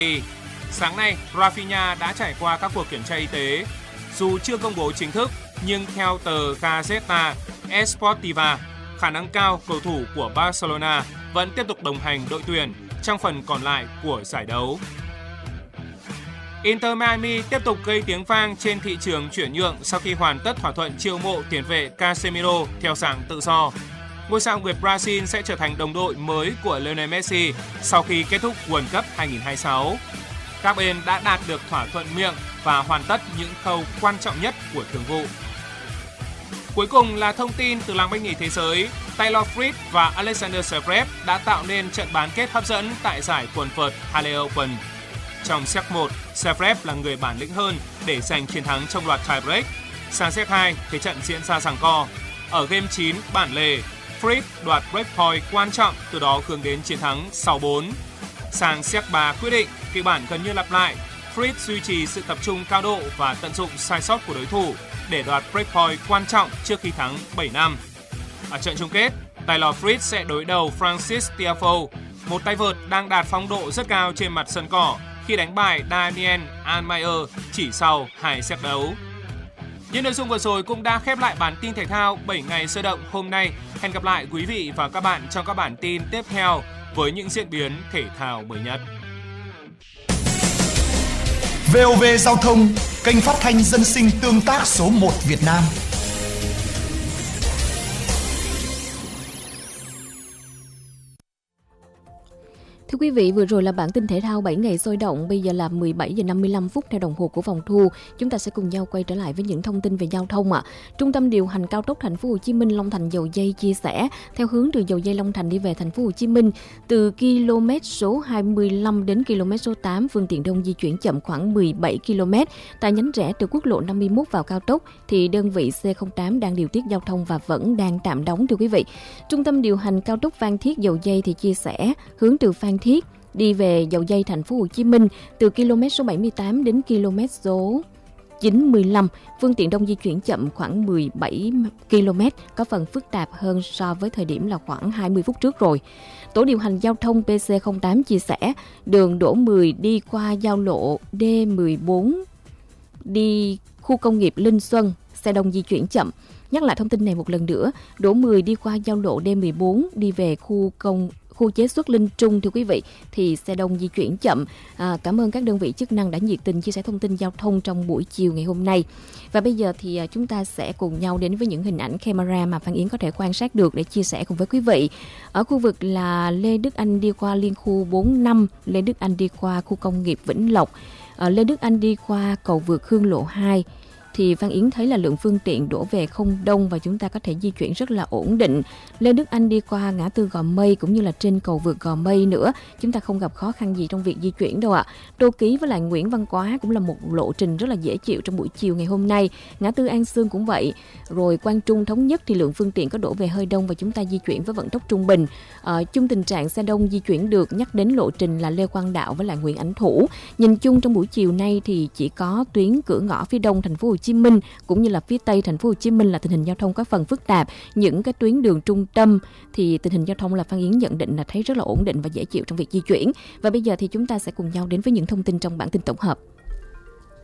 Sáng nay, Rafinha đã trải qua các cuộc kiểm tra y tế. Dù chưa công bố chính thức, nhưng theo tờ Gazeta Esportiva, khả năng cao cầu thủ của Barcelona vẫn tiếp tục đồng hành đội tuyển trong phần còn lại của giải đấu. Inter Miami tiếp tục gây tiếng vang trên thị trường chuyển nhượng sau khi hoàn tất thỏa thuận chiêu mộ tiền vệ Casemiro theo dạng tự do. Ngôi sao người Brazil sẽ trở thành đồng đội mới của Lionel Messi sau khi kết thúc World Cup 2026. Các bên đã đạt được thỏa thuận miệng và hoàn tất những khâu quan trọng nhất của thương vụ. Cuối cùng là thông tin từ làng banh nhì thế giới. Taylor Fritz và Alexander Zverev đã tạo nên trận bán kết hấp dẫn tại giải quần vợt Halle Open. Trong set 1, Zverev là người bản lĩnh hơn để giành chiến thắng trong loạt tiebreak. Sang set 2, thế trận diễn ra giằng co. Ở game 9 bản lề, Fritz đoạt break point quan trọng, từ đó hướng đến chiến thắng 6-4. Sang set 3 quyết định, kịch bản gần như lặp lại. Fritz duy trì sự tập trung cao độ và tận dụng sai sót của đối thủ để đoạt break point quan trọng trước khi thắng 7-5. Ở trận chung kết, Taylor Fritz sẽ đối đầu Francis Tiafoe, một tay vợt đang đạt phong độ rất cao trên mặt sân cỏ khi đánh bại Daniel Almayer chỉ sau 2 set đấu. Những nội dung vừa rồi cũng đã khép lại bản tin thể thao 7 ngày sôi động hôm nay. Hẹn gặp lại quý vị và các bạn trong các bản tin tiếp theo với những diễn biến thể thao mới nhất. VOV Giao thông, kênh phát thanh dân sinh tương tác số 1 Việt Nam. Thưa quý vị, vừa rồi là bản tin thể thao 7 ngày sôi động. Bây giờ là 17 giờ 55 phút theo đồng hồ của phòng thu. Chúng ta sẽ cùng nhau quay trở lại với những thông tin về giao thông ạ. Trung tâm điều hành cao tốc Thành phố Hồ Chí Minh Long Thành Dầu Giây chia sẻ, theo hướng từ Dầu Giây Long Thành đi về Thành phố Hồ Chí Minh, từ km số 25 đến km số 8, phương tiện đông di chuyển chậm khoảng 17 km. Tại nhánh rẽ từ quốc lộ 51 vào cao tốc thì đơn vị C08 đang điều tiết giao thông và vẫn đang tạm đóng, thưa quý vị. Trung tâm điều hành cao tốc Phan Thiết Dầu Giây thì chia sẻ, hướng từ Phan Thiết đi về Dầu Giây Thành phố Hồ Chí Minh, từ km số 78 đến km số 95, phương tiện đông di chuyển chậm khoảng 17 km, có phần phức tạp hơn so với thời điểm là khoảng 20 phút trước rồi. Tổ điều hành giao thông PC08 chia sẻ, đường Đỗ 10 đi qua giao lộ D14 đi khu công nghiệp Linh Xuân, xe đông di chuyển chậm. Nhắc lại thông tin này một lần nữa, Đỗ 10 đi qua giao lộ D14 đi về khu chế xuất Linh Trung, thưa quý vị, thì xe đông di chuyển chậm. Cảm ơn các đơn vị chức năng đã nhiệt tình chia sẻ thông tin giao thông trong buổi chiều ngày hôm nay. Và bây giờ thì chúng ta sẽ cùng nhau đến với những hình ảnh camera mà Phan Yến có thể quan sát được để chia sẻ cùng với quý vị. Ở khu vực là Lê Đức Anh đi qua liên khu 45, Lê Đức Anh đi qua khu công nghiệp Vĩnh Lộc, Lê Đức Anh đi qua cầu vượt Hương Lộ 2, thì Phan Yến thấy là lượng phương tiện đổ về không đông và chúng ta có thể di chuyển rất là ổn định. Lê Đức Anh đi qua ngã tư Gò Mây cũng như là trên cầu vượt Gò Mây nữa, chúng ta không gặp khó khăn gì trong việc di chuyển đâu ạ. Tô Ký với lại Nguyễn Văn Quá cũng là một lộ trình rất là dễ chịu trong buổi chiều ngày hôm nay. Ngã tư An Sương cũng vậy. Rồi Quang Trung Thống Nhất thì lượng phương tiện có đổ về hơi đông và chúng ta di chuyển với vận tốc trung bình. Chung tình trạng xe đông di chuyển được nhắc đến lộ trình là Lê Quang Đạo với lại Nguyễn Ánh Thủ. Nhìn chung trong buổi chiều nay thì chỉ có tuyến cửa ngõ phía đông Thành phố Hồ Chí Minh cũng như là phía tây Thành phố Hồ Chí Minh là tình hình giao thông có phần phức tạp. Những cái tuyến đường trung tâm thì tình hình giao thông là Phan Yến nhận định là thấy rất là ổn định và dễ chịu trong việc di chuyển. Và bây giờ thì chúng ta sẽ cùng nhau đến với những thông tin trong bản tin tổng hợp.